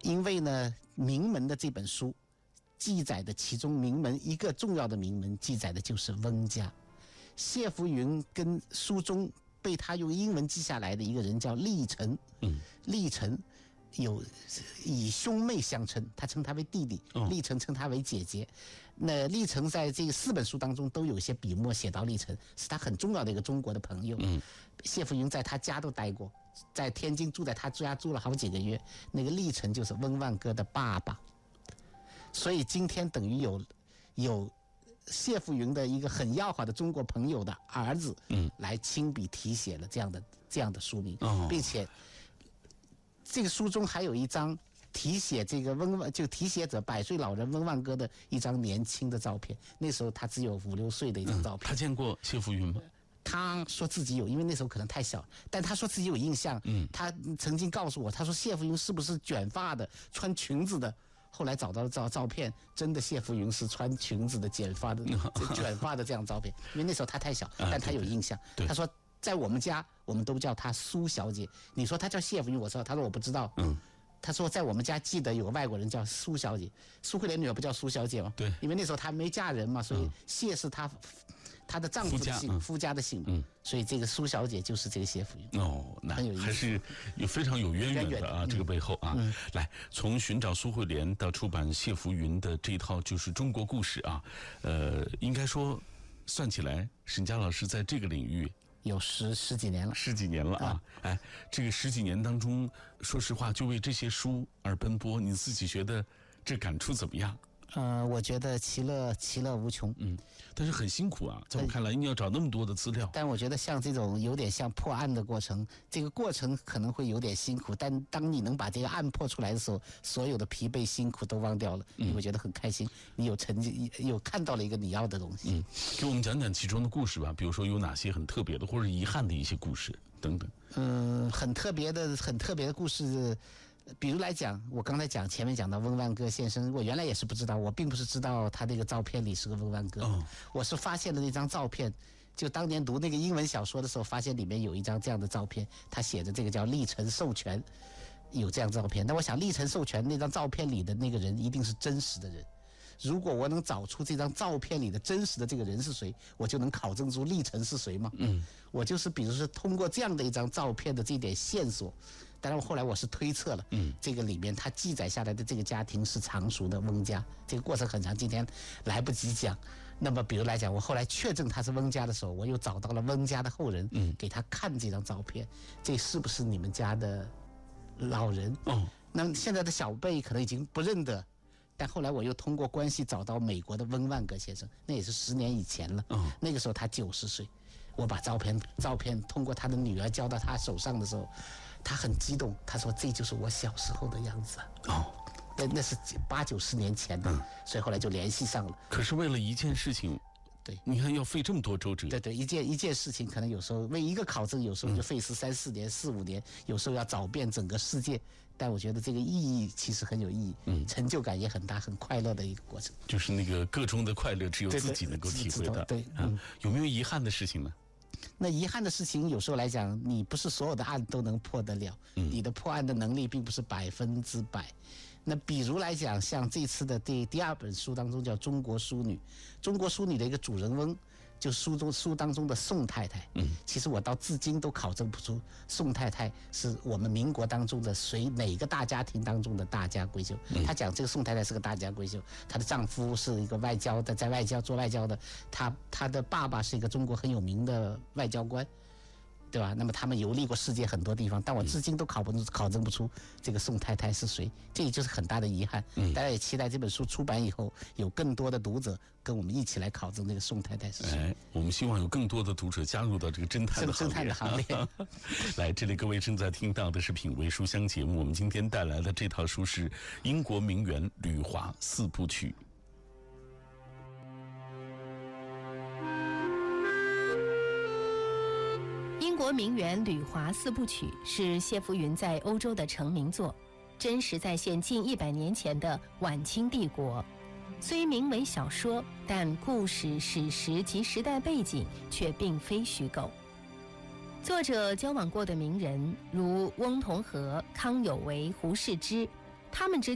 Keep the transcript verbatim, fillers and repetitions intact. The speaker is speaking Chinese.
因为呢，名门的这本书记载的其中名门一个重要的名门记载的就是翁家。谢福云跟书中被他用英文记下来的一个人叫历臣，嗯，历臣有以兄妹相称，他称他为弟弟，历臣称他为姐姐。那历臣在这四本书当中都有一些笔墨写到历臣，是他很重要的一个中国的朋友。嗯，谢福云在他家都待过，在天津住在他家住了好几个月。那个历臣就是翁万歌的爸爸，所以今天等于有有谢福云的一个很要好的中国朋友的儿子，嗯，来亲笔题写了这样的这样的书名，哦，并且这个书中还有一张题写这个翁万就题写者百岁老人翁万歌的一张年轻的照片，那时候他只有五六岁的一张照片。嗯，他见过谢福云吗？ 他说自己有，因为那时候可能太小，但他说自己有印象。嗯，他曾经告诉我，他说谢福云是不是卷发的，穿裙子的？后来找到了照照片，真的谢福云是穿裙子的、剪发的、卷发的这样照片。因为那时候他太小，但他有印象。他说在我们家，我们都叫她苏小姐。你说他叫谢福云，我知道。他说我不知道。嗯。他说在我们家记得有个外国人叫苏小姐，苏慧莲女儿不叫苏小姐吗？对。因为那时候她没嫁人嘛，所以谢是她她的丈夫的姓，夫家的姓。嗯。所以这个苏小姐就是这个谢福云。 哦，那还是有非常有渊源的啊，这个背后啊。嗯。来，从寻找苏慧莲到出版谢福云的这一套就是中国故事啊，呃，应该说算起来，沈佳老师在这个领域有十十几年了， 十几年了啊！哎，这个十几年当中，说实话，就为这些书而奔波，你自己觉得这感触怎么样？ 呃，我觉得其乐其乐无穷， 嗯，但是很辛苦啊，在我看来，你要找那么多的资料。 但我觉得像这种有点像破案的过程，这个过程可能会有点辛苦，但当你能把这个案破出来的时候，所有的疲惫辛苦都忘掉了，你会觉得很开心，你有成绩，有看到了一个你要的东西。 嗯，给我们讲讲其中的故事吧，比如说有哪些很特别的或者遗憾的一些故事等等。 嗯，很特别的，很特别的故事。比如来讲，我刚才讲前面讲到翁万歌先生，我原来也是不知道，我并不是知道他这个照片里是个翁万歌，哦，我是发现了那张照片，就当年读那个英文小说的时候，发现里面有一张这样的照片，他写的这个叫历臣授权，有这样照片。那我想历臣授权那张照片里的那个人一定是真实的人。如果我能找出这张照片里的真实的这个人是谁，我就能考证出历臣是谁吗？嗯，我就是比如说通过这样的一张照片的这点线索，当然后来我是推测了，嗯，这个里面他记载下来的这个家庭是常熟的翁家，这个过程很长，今天来不及讲。那么比如来讲，我后来确证他是翁家的时候，我又找到了翁家的后人，嗯，给他看这张照片，这是不是你们家的老人？哦，那现在的小辈可能已经不认得。但后来我又通过关系找到美国的翁万歌先生，那也是十年以前了。哦，那个时候他九十岁，我把照片照片通过他的女儿交到他手上的时候，他很激动，他说这就是我小时候的样子。哦，那那是八九十年前的，嗯，所以后来就联系上了。 可是为了一件事情，对，你看要费这么多周折。 对对，一件一件事情可能有时候为一个考证，有时候就费时三四年、四五年，有时候要找遍整个世界。但我觉得这个意义其实很有意义，嗯，成就感也很大，很快乐的一个过程。 就是那个个中的快乐，只有自己能够体会的。 对，对，嗯， 啊，有没有遗憾的事情呢？ 那遗憾的事情，有时候来讲，你不是所有的案都能破得了，嗯，你的破案的能力并不是百分之百。那比如来讲，像这次的第第二本书当中叫《中国淑女》，中国淑女的一个主人翁，就书中书当中的宋太太。嗯，其实我到至今都考证不出宋太太是我们民国当中的谁哪个大家庭当中的大家闺秀。嗯，她讲这个宋太太是个大家闺秀，她的丈夫是一个外交的，在外交做外交的，她她的爸爸是一个中国很有名的外交官。对吧？那么他们游历过世界很多地方，但我至今都考不考证不出这个宋太太是谁，这也就是很大的遗憾。嗯，大家也期待这本书出版以后，有更多的读者跟我们一起来考证这个宋太太是谁。 哎，我们希望有更多的读者加入到这个侦探的行列。侦探的行列。来，这里各位正在听到的是品味书香节目，我们今天带来的这套书是英国名媛吕华四部曲。 英国名媛吕华四部曲是谢福云在欧洲的成名作，真实再现近一百年前的晚清帝国。虽名为小说，但故事、史实及时代背景却并非虚构。作者交往过的名人如翁同龢、康有为、胡适之， 他们之